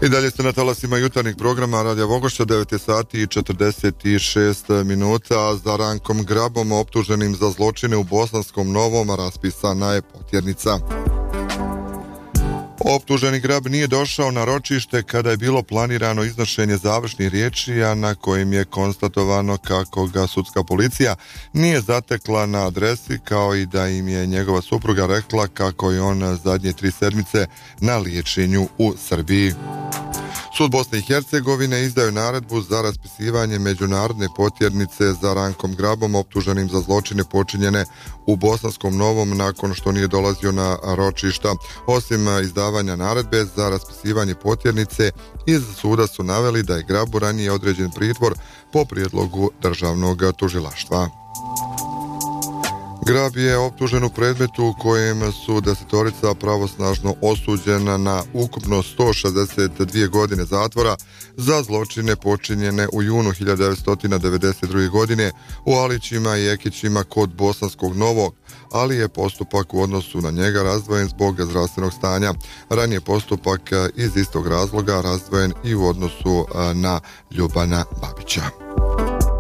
I dalje ste na talasima jutarnjih programa Radija Vogošća, 9 sati i 46 minuta. Za Rankom Grabom, optuženim za zločine u Bosanskom Novom, raspisana je potjernica. Optuženi Grab nije došao na ročište kada je bilo planirano iznošenje završnih riječi, a na kojim je konstatovano kako ga sudska policija nije zatekla na adresi, kao i da im je njegova supruga rekla kako je on zadnje 3 sedmice na liječenju u Srbiji. Sud Bosne i Hercegovine izdao je naredbu za raspisivanje međunarodne potjernice za Rankom Grabom, optuženim za zločine počinjene u Bosanskom Novom nakon što nije dolazio na ročišta. Osim izdavanja naredbe za raspisivanje potjernice, iz suda su naveli da je Grabu ranije određen pritvor po prijedlogu državnog tužilaštva. Grab je optužen u predmetu u kojem su 10 pravosnažno osuđena na ukupno 162 godine zatvora za zločine počinjene u junu 1992. godine u Alićima i Ekićima kod Bosanskog Novog, ali je postupak u odnosu na njega razdvojen zbog zdravstvenog stanja. Ranije postupak iz istog razloga razdvojen i u odnosu na Ljubana Babića.